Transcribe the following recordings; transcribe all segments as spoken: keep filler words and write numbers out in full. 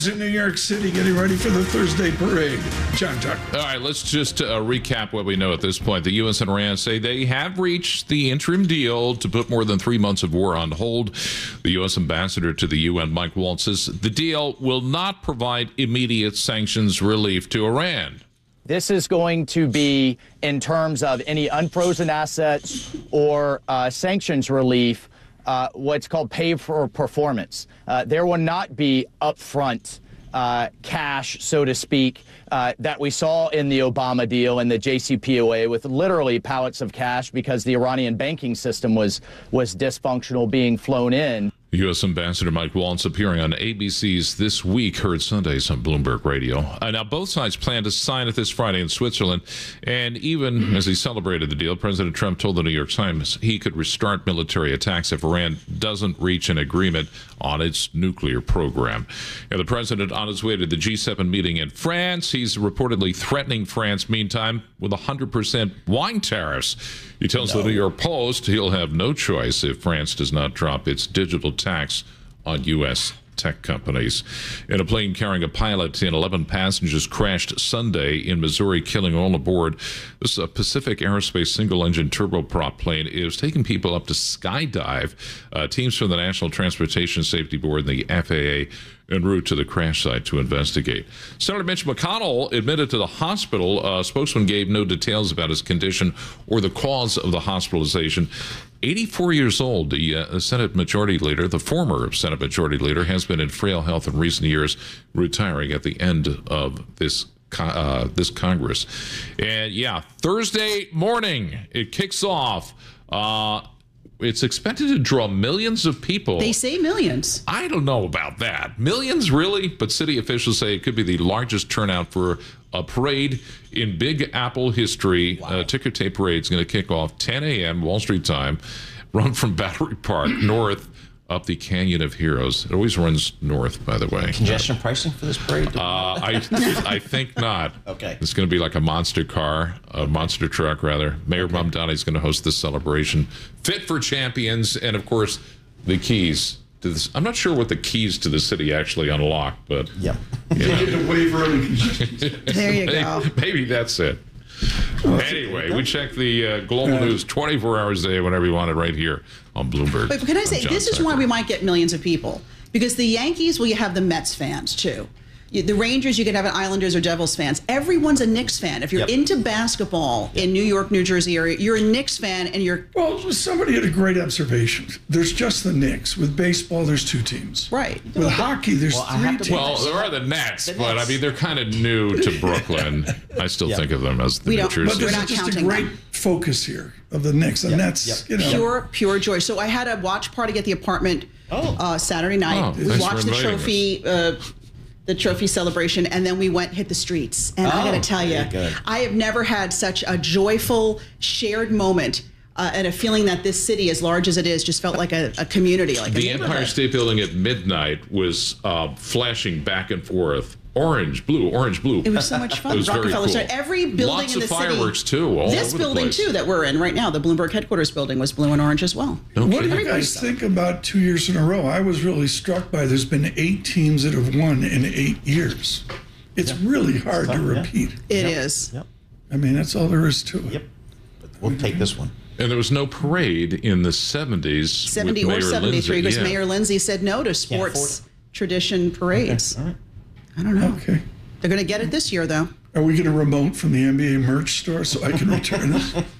In New York City, getting ready for the Thursday parade. John Tucker. All right, let's just uh, recap what we know at this point. The U S and Iran say they have reached the interim deal to put more than three months of war on hold. The U S ambassador to the U N, Mike Waltz, says the deal will not provide immediate sanctions relief to Iran. This is going to be, in terms of any unfrozen assets or uh, sanctions relief, Uh, what's called pay for performance. Uh, there will not be upfront uh, cash, so to speak, uh, that we saw in the Obama deal and the J C P O A with literally pallets of cash because the Iranian banking system was was dysfunctional being flown in. U S Ambassador Mike Waltz appearing on A B C's This Week, heard Sundays on Bloomberg Radio. Uh, now, both sides plan to sign it this Friday in Switzerland. And even as he celebrated the deal, President Trump told the New York Times he could restart military attacks if Iran doesn't reach an agreement on its nuclear program. And the president on his way to the G seven meeting in France. He's reportedly threatening France, meantime, with one hundred percent wine tariffs. He tells no. the New York Post he'll have no choice if France does not drop its digital tax on U S tech companies. And a plane carrying a pilot and eleven passengers crashed Sunday in Missouri, killing all aboard. This uh, Pacific Aerospace single-engine turboprop plane is taking people up to skydive. Uh, teams from the National Transportation Safety Board and the F A A en route to the crash site to investigate. Senator Mitch McConnell admitted to the hospital. A spokesman gave no details about his condition or the cause of the hospitalization. eighty-four years old, the uh, Senate Majority Leader, the former Senate Majority Leader, has been in frail health in recent years, retiring at the end of this uh, this Congress. And yeah, Thursday morning, it kicks off. Uh, It's expected to draw millions of people. They say millions. I don't know about that. Millions, really? But city officials say it could be the largest turnout for a parade in Big Apple history. Wow. Uh, ticker tape parade is going to kick off ten a.m. Wall Street time, run from Battery Park north up the Canyon of Heroes. It always runs north, by the way. Congestion pricing for this parade? Uh, I I think not. Okay. It's going to be like a monster car, a monster truck, rather. Mayor okay. Mamdani is going to host this celebration. Fit for champions, and, of course, the keys to this. I'm not sure what the keys to the city actually unlock, but... Yep. You know. Get a waiver of There you maybe, go. Maybe that's it. Oh, anyway, we check the uh, global news twenty-four hours a day whenever you want it right here on Bloomberg. But can I say, this is Tucker. why we might get millions of people. Because the Yankees, well, you have the Mets fans, too. You, the Rangers, you could have an Islanders or Devils fans. Everyone's a Knicks fan. If you're yep. into basketball yep. in New York, New Jersey area, you're a Knicks fan and you're... Well, somebody had a great observation. There's just the Knicks. With baseball, there's two teams. Right. With hockey, there's well, three teams. Well, there are the Nets, the but Nets. I mean, they're kind of new to Brooklyn. I still yep. think of them as the we New don't, Jersey. But there's just a great them. focus here of the Knicks. The yep. Nets, yep. you know. Pure, pure joy. So I had a watch party at the apartment oh. uh, Saturday night. Oh, we watched the trophy... Uh, the trophy celebration, and then we went hit the streets. And oh, I got to tell you, I have never had such a joyful, shared moment uh, and a feeling that this city, as large as it is, just felt like a, a community. Like the a Empire State Building at midnight was uh, flashing back and forth. Orange, blue, orange, blue. It was so much fun. It was Rockefeller very cool. Center. Every building Lots in the of fireworks, city. too, all this over building, the place. too, that we're in right now, the Bloomberg headquarters building, was blue and orange as well. Okay. What do you guys think about two years in a row? I was really struck by there's been eight teams that have won in eight years. It's yep. really hard tough, to repeat. Yeah. It yep. is. Yep. I mean, that's all there is to it. Yep. But we'll take this one. And there was no parade in the seventies. seventy with or Mayor seventy-three, Lindsay. because yeah. Mayor Lindsay said no to sports tradition parades. Okay. All right. I don't know. Okay. They're going to get it this year, though. Are we going to remote from the N B A merch store so I can return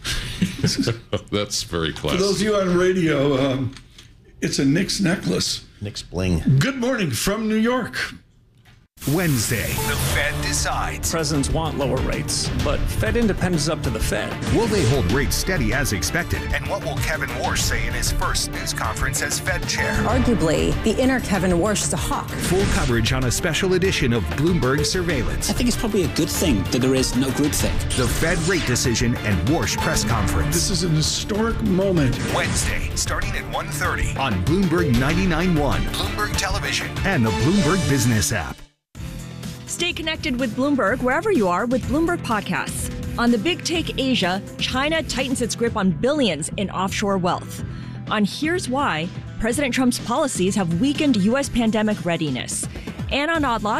this? That's very classy. For those of you on radio, um, it's a Knicks necklace. Knicks bling. Good morning from New York. Wednesday, the Fed decides. Presidents want lower rates, but Fed independence is up to the Fed. Will they hold rates steady as expected? And what will Kevin Warsh say in his first news conference as Fed chair? Arguably, the inner Kevin Warsh is a hawk. Full coverage on a special edition of Bloomberg Surveillance. I think it's probably a good thing that there is no groupthink. The Fed rate decision and Warsh press conference. This is an historic moment. Wednesday, starting at one thirty on Bloomberg ninety-nine point one, Bloomberg Television, and the Bloomberg Business app. Stay connected with Bloomberg wherever you are with Bloomberg Podcasts. On the Big Take Asia, China tightens its grip on billions in offshore wealth. On Here's Why, President Trump's policies have weakened U S pandemic readiness. and on Odd Lots.